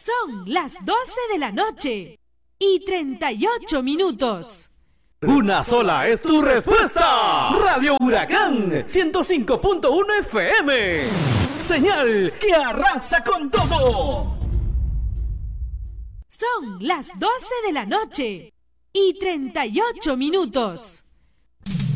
Son las 12 de la noche y 38 minutos. Una sola es tu respuesta. Radio Huracán 105.1 FM. Señal que arrasa con todo. Son las 12 de la noche y 38 minutos.